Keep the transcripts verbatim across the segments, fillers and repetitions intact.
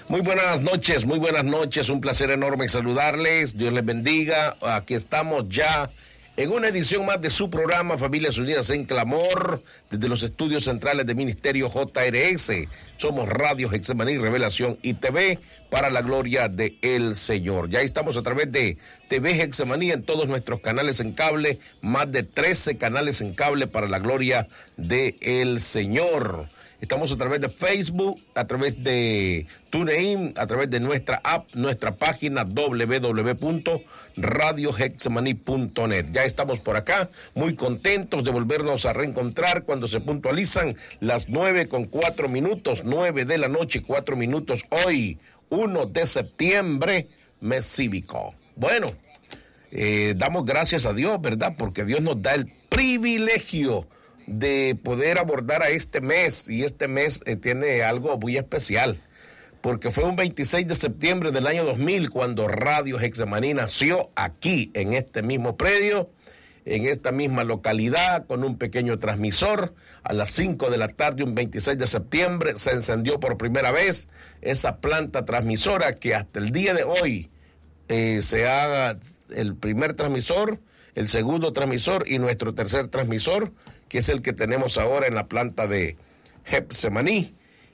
Muy buenas noches, muy buenas noches, un placer enorme saludarles, Dios les bendiga. Aquí estamos ya en una edición más de su programa Familias Unidas en Clamor, desde los estudios centrales de Ministerio J R S. Somos Radio Getsemaní, Revelación y T V para la gloria de el Señor. Ya estamos a través de T V Getsemaní en todos nuestros canales en cable, más de trece canales en cable para la gloria de el Señor. Estamos a través de Facebook, a través de TuneIn, a través de nuestra app, nuestra página doble u doble u doble u punto radio getsemaní punto net. Ya estamos por acá, muy contentos de volvernos a reencontrar cuando se puntualizan las nueve con cuatro minutos, nueve de la noche, cuatro minutos, hoy, uno de septiembre, mes cívico. Bueno, eh, damos gracias a Dios, ¿verdad? Porque Dios nos da el privilegio de poder abordar a este mes, y este mes eh, tiene algo muy especial, porque fue un veintiséis de septiembre del año dos mil cuando Radio Getsemaní nació aquí, en este mismo predio, en esta misma localidad, con un pequeño transmisor. A las cinco de la tarde, un veintiséis de septiembre, se encendió por primera vez esa planta transmisora que hasta el día de hoy eh, se haga el primer transmisor, el segundo transmisor y nuestro tercer transmisor, que es el que tenemos ahora en la planta de Getsemaní.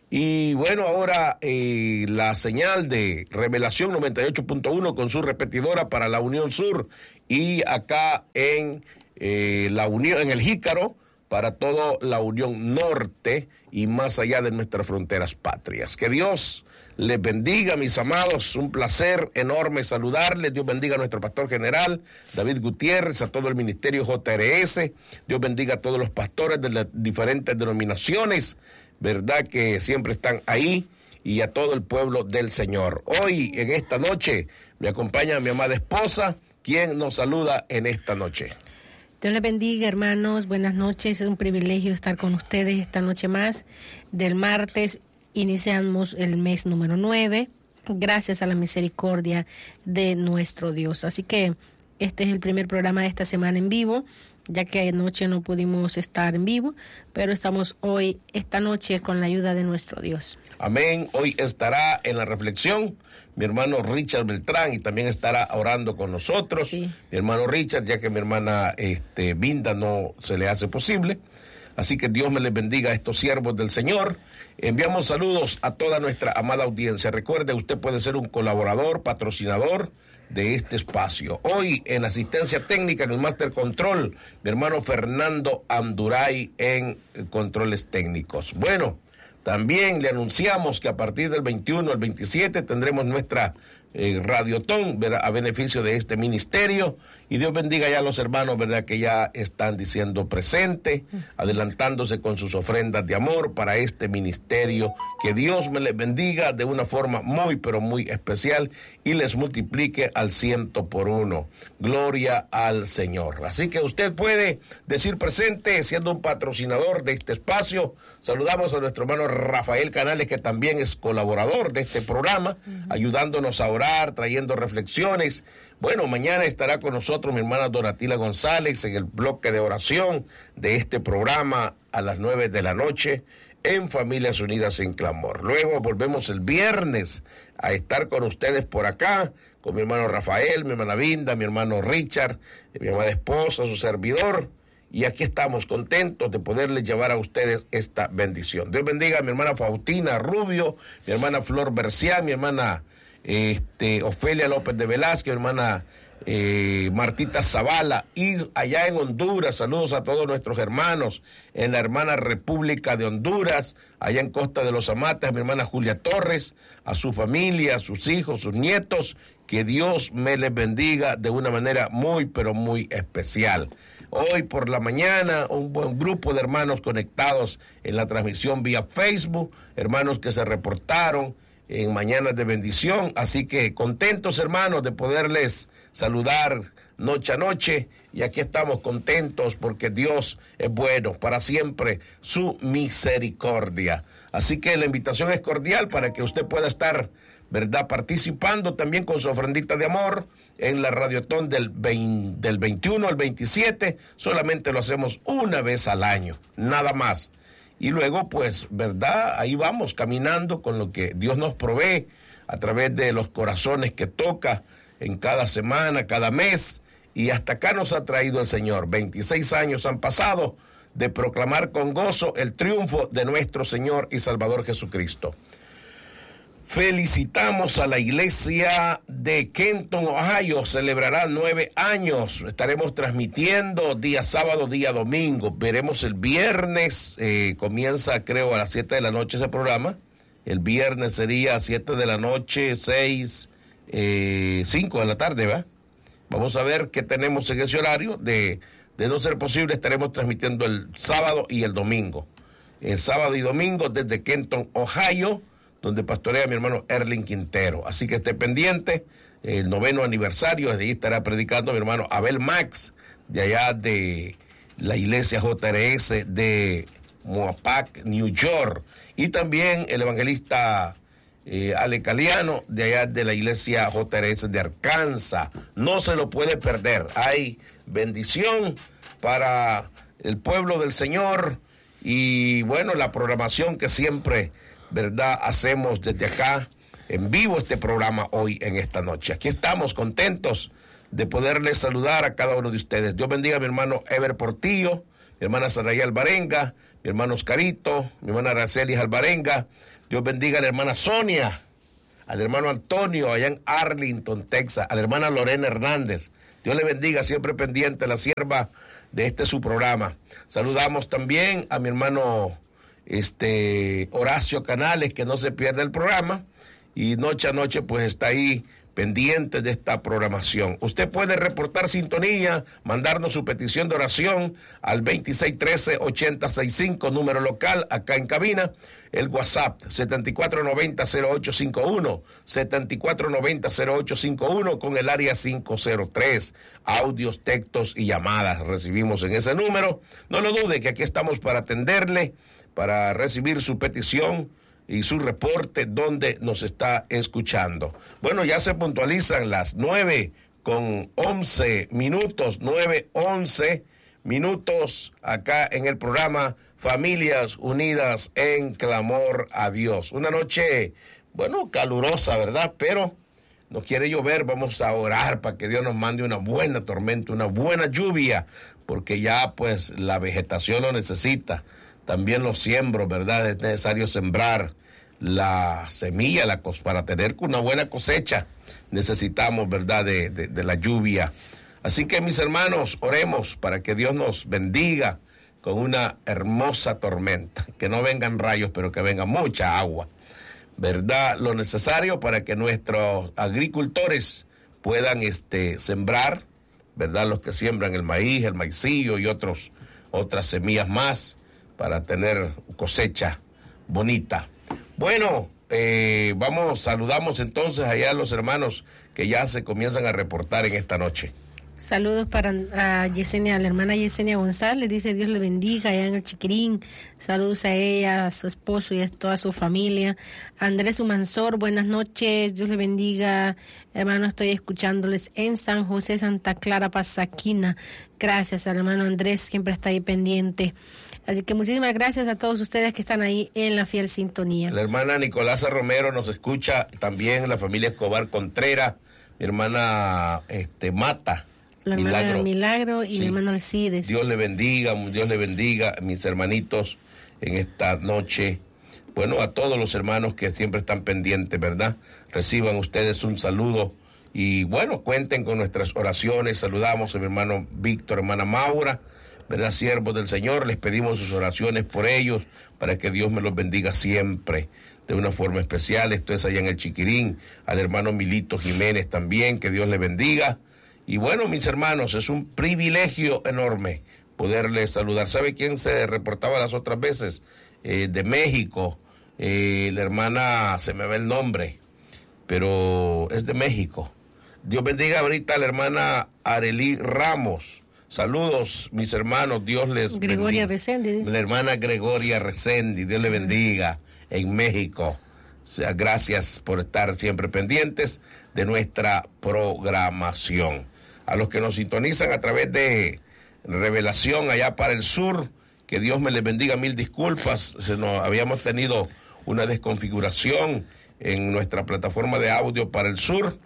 Y bueno, ahora eh, la señal de Revelación noventa y ocho punto uno con su repetidora para la Unión Sur, y acá en eh, la Unión, en el Jícaro, para toda la Unión Norte y más allá de nuestras fronteras patrias. Que Dios les bendiga, mis amados, un placer enorme saludarles. Dios bendiga a nuestro pastor general, David Gutiérrez, a todo el ministerio J R S, Dios bendiga a todos los pastores de las diferentes denominaciones, verdad que siempre están ahí, y a todo el pueblo del Señor. Hoy, en esta noche, me acompaña mi amada esposa, quien nos saluda en esta noche. Dios les bendiga, hermanos, buenas noches, es un privilegio estar con ustedes esta noche más. Del martes iniciamos el mes número nueve, gracias a la misericordia de nuestro Dios. Así que este es el primer programa de esta semana en vivo, ya que anoche no pudimos estar en vivo, pero estamos hoy, esta noche, con la ayuda de nuestro Dios. Amén. Hoy estará en la reflexión mi hermano Richard Beltrán, y también estará orando con nosotros. Sí. Mi hermano Richard, ya que mi hermana este, Vinda no se le hace posible. Así que Dios me les bendiga a estos siervos del Señor. Enviamos saludos a toda nuestra amada audiencia. Recuerde, usted puede ser un colaborador, patrocinador de este espacio. Hoy en asistencia técnica, en el Master Control, mi hermano Fernando Anduray en controles técnicos. Bueno, también le anunciamos que a partir del veintiuno al veintisiete tendremos nuestra eh, Radiotón, ¿verdad?, a beneficio de este ministerio. Y Dios bendiga ya a los hermanos, ¿verdad?, que ya están diciendo presente, adelantándose con sus ofrendas de amor para este ministerio. Que Dios me les bendiga de una forma muy, pero muy especial, y les multiplique al ciento por uno. Gloria al Señor. Así que usted puede decir presente siendo un patrocinador de este espacio. Saludamos a nuestro hermano Rafael Canales, que también es colaborador de este programa, uh-huh, ayudándonos a orar, trayendo reflexiones. Bueno, mañana estará con nosotros mi hermana Donatila González en el bloque de oración de este programa a las nueve de la noche en Familias Unidas en Clamor. Luego volvemos el viernes a estar con ustedes por acá, con mi hermano Rafael, mi hermana Vinda, mi hermano Richard, mi amada esposa, su servidor. Y aquí estamos contentos de poderles llevar a ustedes esta bendición. Dios bendiga a mi hermana Faustina Rubio, mi hermana Flor Bercián, mi hermana este, Ofelia López de Velázquez, mi hermana eh, Martita Zavala, y allá en Honduras, saludos a todos nuestros hermanos en la hermana República de Honduras, allá en Costa de los Amates, a mi hermana Julia Torres, a su familia, a sus hijos, sus nietos. Que Dios me les bendiga de una manera muy, pero muy especial. Hoy por la mañana, un buen grupo de hermanos conectados en la transmisión vía Facebook, hermanos que se reportaron en Mañanas de Bendición. Así que contentos, hermanos, de poderles saludar noche a noche. Y aquí estamos contentos porque Dios es bueno, para siempre su misericordia. Así que la invitación es cordial para que usted pueda estar, ¿verdad?, participando también con su ofrendita de amor en la Radiotón del, veinte, del veintiuno al veintisiete. Solamente lo hacemos una vez al año, nada más. y luego pues, ¿verdad? Ahí vamos caminando con lo que Dios nos provee a través de los corazones que toca en cada semana, cada mes, y hasta acá nos ha traído el Señor. veintiséis años han pasado de proclamar con gozo el triunfo de nuestro Señor y Salvador Jesucristo. Felicitamos a la iglesia de Kenton, Ohio, celebrará nueve años. Estaremos transmitiendo día sábado, día domingo. Veremos el viernes, eh, comienza creo a las siete de la noche ese programa. El viernes sería a siete de la noche, seis, eh, cinco de la tarde, ¿va? Vamos a ver qué tenemos en ese horario. De, de no ser posible, estaremos transmitiendo el sábado y el domingo. El sábado y domingo desde Kenton, Ohio, donde pastorea mi hermano Erling Quintero. Así que esté pendiente, el noveno aniversario, desde ahí estará predicando mi hermano Abel Max, de allá de la iglesia J R S de Moapac, New York, y también el evangelista eh, Ale Caliano, de allá de la iglesia J R S de Arkansas. No se lo puede perder, hay bendición para el pueblo del Señor, y bueno, la programación que siempre, ¿verdad?, hacemos desde acá en vivo este programa hoy en esta noche. Aquí estamos contentos de poderles saludar a cada uno de ustedes. Dios bendiga a mi hermano Ever Portillo, mi hermana Sarayá Alvarenga, mi hermano Oscarito, mi hermana Araceli Alvarenga. Dios bendiga a la hermana Sonia, al hermano Antonio allá en Arlington, Texas, a la hermana Lorena Hernández. Dios le bendiga, siempre pendiente, la sierva de este su programa. Saludamos también a mi hermano este Horacio Canales, que no se pierde el programa, y noche a noche pues está ahí pendiente de esta programación. Usted puede reportar sintonía, mandarnos su petición de oración al veintiséis trece ochenta sesenta y cinco, número local acá en cabina, el WhatsApp setenta y cuatro noventa cero ocho cincuenta y uno, setenta y cuatro noventa cero ocho cincuenta y uno con el área cinco cero tres, audios, textos y llamadas recibimos en ese número. No lo dude que aquí estamos para atenderle, para recibir su petición y su reporte donde nos está escuchando. Bueno, ya se puntualizan las nueve con once minutos, nueve once minutos acá en el programa Familias Unidas en Clamor a Dios. Una noche, bueno, calurosa, ¿verdad? Pero no quiere llover, vamos a orar para que Dios nos mande una buena tormenta, una buena lluvia, porque ya pues la vegetación lo necesita. También los siembros, ¿verdad? Es necesario sembrar la semilla la cos- para tener una buena cosecha. Necesitamos, ¿verdad?, de, de, de la lluvia. Así que, mis hermanos, oremos para que Dios nos bendiga con una hermosa tormenta. Que no vengan rayos, pero que venga mucha agua, ¿verdad? Lo necesario para que nuestros agricultores puedan este, sembrar, ¿verdad? Los que siembran el maíz, el maicillo y otros, otras semillas más, para tener cosecha bonita. Bueno, eh, vamos, saludamos entonces allá a los hermanos que ya se comienzan a reportar en esta noche. Saludos para a Yesenia, a la hermana Yesenia González, dice Dios le bendiga allá en el Chiquirín. Saludos a ella, a su esposo y a toda su familia. Andrés Humansor, buenas noches, Dios le bendiga. Hermano, estoy escuchándoles en San José, Santa Clara, Pasaquina. Gracias al hermano Andrés, siempre está ahí pendiente. Así que muchísimas gracias a todos ustedes que están ahí en la fiel sintonía. La hermana Nicolasa Romero nos escucha, también la familia Escobar Contreras, mi hermana este, Mata. La hermana Milagro, Milagro y sí. mi hermano Alcides. Dios le bendiga, Dios le bendiga, mis hermanitos, en esta noche. Bueno, a todos los hermanos que siempre están pendientes, ¿verdad? Reciban ustedes un saludo y, bueno, cuenten con nuestras oraciones. Saludamos a mi hermano Víctor, hermana Maura, ¿verdad? Siervos del Señor, les pedimos sus oraciones por ellos, para que Dios me los bendiga siempre, de una forma especial. Esto es allá en el Chiquirín, al hermano Milito Jiménez también, que Dios le bendiga. Y bueno, mis hermanos, es un privilegio enorme poderles saludar. ¿Sabe quién se reportaba las otras veces? Eh, de México, eh, la hermana, se me va el nombre, pero es de México. Dios bendiga ahorita a la hermana Arely Ramos. Saludos, mis hermanos, Dios les Gregoria bendiga. Reséndiz. La hermana Gregoria Reséndiz, Dios le bendiga en México. O sea, gracias por estar siempre pendientes de nuestra programación. A los que nos sintonizan a través de Revelación allá para el sur Que Dios me les bendiga, mil disculpas. Se nos habíamos tenido una desconfiguración en nuestra plataforma de audio para el sur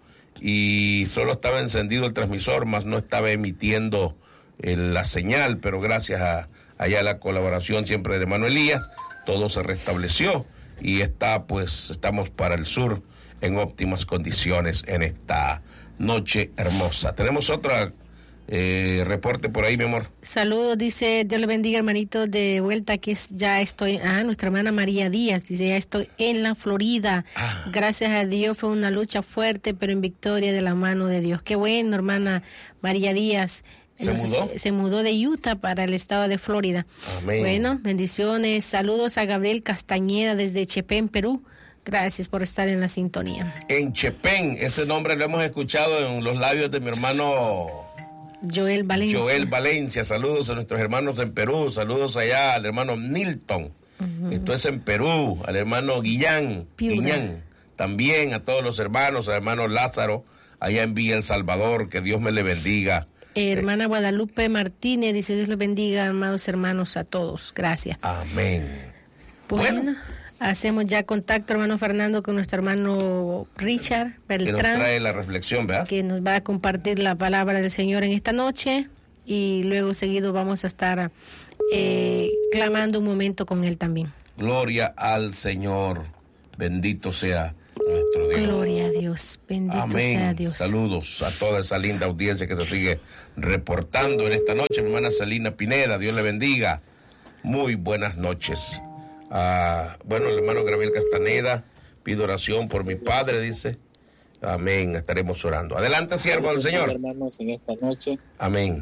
y solo estaba encendido el transmisor, más no estaba emitiendo eh, la señal, pero gracias a allá la colaboración siempre de hermano Elías, todo se restableció y está, pues, estamos para el sur en óptimas condiciones en esta noche hermosa. Tenemos otra eh, reporte por ahí, mi amor. Saludos, dice, Dios le bendiga, hermanito, de vuelta, que es, ya estoy, ah, nuestra hermana María Díaz, dice, ya estoy en la Florida. Ah. Gracias a Dios, fue una lucha fuerte, pero en victoria de la mano de Dios. Qué bueno, hermana María Díaz. ¿Se Nos, mudó? Se mudó de Utah para el estado de Florida. Amén. Bueno, bendiciones. Saludos a Gabriel Castañeda desde Chepén, Perú. Gracias por estar en la sintonía. En Chepén, ese nombre lo hemos escuchado en los labios de mi hermano Joel Valencia. Joel Valencia. Saludos a nuestros hermanos en Perú. Saludos allá al hermano Nilton. Uh-huh. Esto es en Perú. Al hermano Guillán. Guillán. También a todos los hermanos, al hermano Lázaro, allá en Villa El Salvador. Que Dios me le bendiga. Eh, hermana Guadalupe Martínez dice, Dios les bendiga, amados hermanos, a todos. Gracias. Amén. Bueno, bueno, hacemos ya contacto, hermano Fernando, con nuestro hermano Richard Beltrán. Que nos trae la reflexión, ¿verdad? Que nos va a compartir la palabra del Señor en esta noche y luego seguido vamos a estar eh, clamando un momento con él también. Gloria al Señor. Bendito sea nuestro Dios. Gloria a Dios, bendito Amén. sea Dios. Saludos a toda esa linda audiencia que se sigue reportando en esta noche. Mi hermana Celina Pineda, Dios le bendiga. Muy buenas noches. Ah, bueno, el hermano Gabriel Castaneda, pido oración por mi padre, dice. Amén, estaremos orando. Adelante, siervo del Señor. Hermanos, en esta noche. Amén.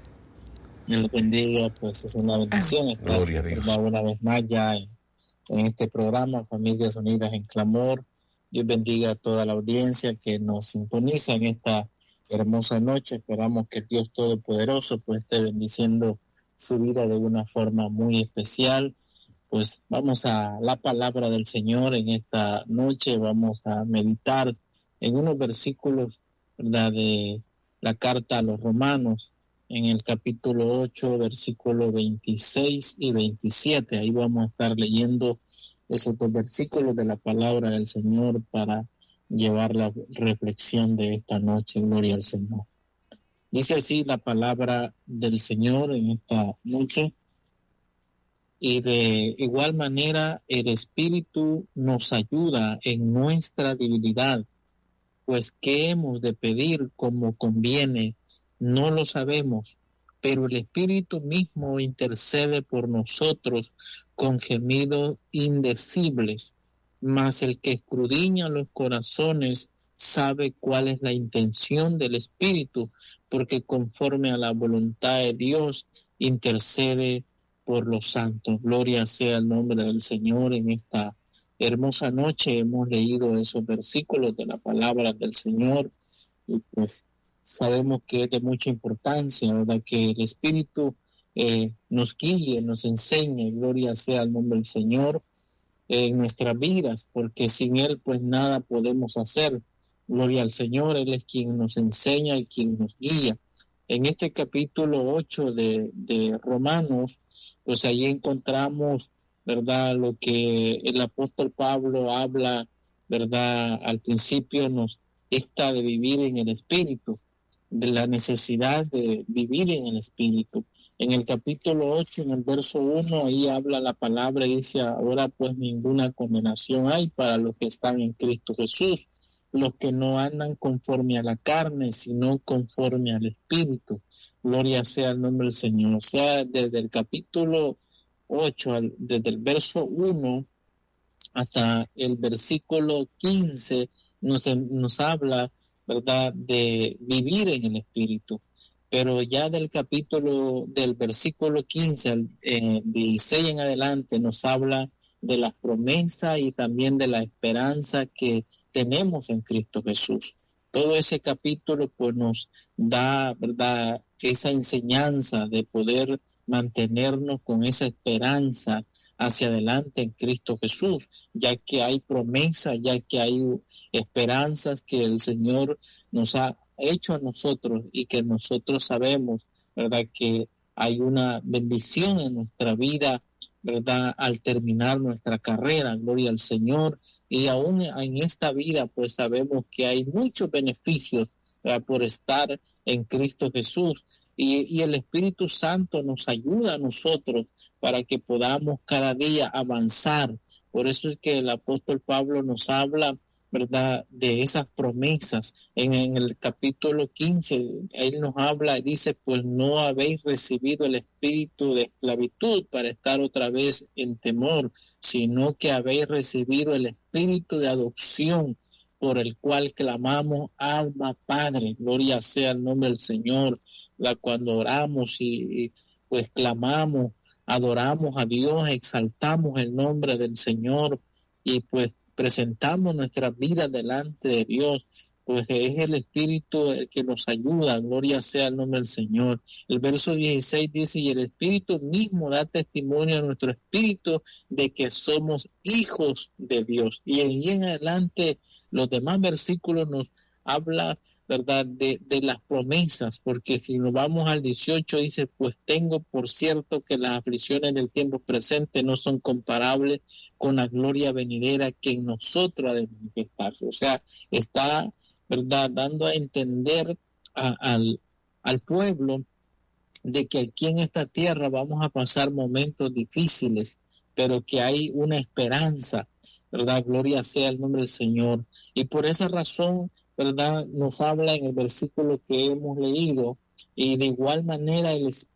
Dios le bendiga, pues es una bendición ah, estar gloria a Dios. Una vez más ya en, en este programa, Familias Unidas en Clamor. Dios bendiga a toda la audiencia que nos sintoniza en esta hermosa noche. Esperamos que el Dios Todopoderoso pues esté bendiciendo su vida de una forma muy especial. Pues vamos a la palabra del Señor en esta noche. Vamos a meditar en unos versículos, ¿verdad?, de la carta a los Romanos, en el capítulo ocho, versículos veintiséis y veintisiete. Ahí vamos a estar leyendo esos dos versículos de la palabra del Señor para llevar la reflexión de esta noche. Gloria al Señor. Dice así la palabra del Señor en esta noche. Y de igual manera el Espíritu nos ayuda en nuestra debilidad, pues qué hemos de pedir como conviene, no lo sabemos, pero el Espíritu mismo intercede por nosotros con gemidos indecibles, mas el que escudriña los corazones sabe cuál es la intención del Espíritu, porque conforme a la voluntad de Dios intercede por los santos. Gloria sea el nombre del Señor. En esta hermosa noche hemos leído esos versículos de la palabra del Señor y pues sabemos que es de mucha importancia, ¿verdad?, que el Espíritu eh, nos guíe, nos enseñe. Gloria sea el nombre del Señor en nuestras vidas, porque sin Él pues nada podemos hacer. Gloria al Señor, Él es quien nos enseña y quien nos guía. En este capítulo ocho de, de Romanos, pues ahí encontramos, ¿verdad?, lo que el apóstol Pablo habla, ¿verdad?, al principio nos está de vivir en el Espíritu, de la necesidad de vivir en el Espíritu. En el capítulo ocho, en el verso uno, ahí habla la palabra y dice, ahora pues ninguna condenación hay para los que están en Cristo Jesús, los que no andan conforme a la carne, sino conforme al Espíritu. Gloria sea el nombre del Señor. O sea, desde el capítulo ocho, desde el verso uno hasta el versículo quince, nos, nos habla, ¿verdad?, de vivir en el Espíritu. Pero ya del capítulo, del versículo quince al eh, dieciséis en adelante, nos habla de las promesas y también de la esperanza que tenemos en Cristo Jesús. Todo ese capítulo pues nos da, ¿verdad?, esa enseñanza de poder mantenernos con esa esperanza hacia adelante en Cristo Jesús, ya que hay promesas, ya que hay esperanzas que el Señor nos ha hecho a nosotros y que nosotros sabemos, ¿verdad?, que hay una bendición en nuestra vida, ¿verdad? Al terminar nuestra carrera, gloria al Señor. Y aún en esta vida, pues sabemos que hay muchos beneficios, ¿verdad? Por estar en Cristo Jesús. Y, y el Espíritu Santo nos ayuda a nosotros para que podamos cada día avanzar. Por eso es que el apóstol Pablo nos habla, ¿verdad?, de esas promesas. En, en el capítulo quince, él nos habla y dice, pues no habéis recibido el espíritu de esclavitud para estar otra vez en temor, sino que habéis recibido el espíritu de adopción, por el cual clamamos, Abba, Padre. Gloria sea el nombre del Señor. La, cuando oramos y, y pues clamamos, adoramos a Dios, exaltamos el nombre del Señor y pues presentamos nuestra vida delante de Dios, pues es el Espíritu el que nos ayuda. Gloria sea el nombre del Señor. El verso dieciséis dice, y el Espíritu mismo da testimonio a nuestro espíritu de que somos hijos de Dios. Y ahí en adelante los demás versículos nos habla, ¿verdad?, de, de las promesas, porque si nos vamos al dieciocho, dice, pues tengo por cierto que las aflicciones del tiempo presente no son comparables con la gloria venidera que en nosotros ha de manifestarse. O sea, está, ¿verdad?, dando a entender a, al, al pueblo de que aquí en esta tierra vamos a pasar momentos difíciles, pero que hay una esperanza, ¿verdad? Gloria sea el nombre del Señor. Y por esa razón, ¿verdad?, nos habla en el versículo que hemos leído, y de igual manera el